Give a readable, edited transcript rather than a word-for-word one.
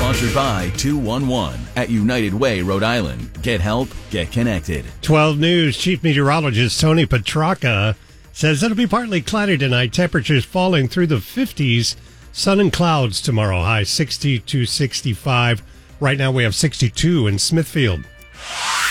Sponsored by 211 at United Way, Rhode Island. Get help, get connected. 12 News Chief Meteorologist Tony Petrarca says it'll be partly cloudy tonight. Temperatures falling through the 50s. Sun and clouds tomorrow. High 60 to 65. Right now we have 62 in Smithfield.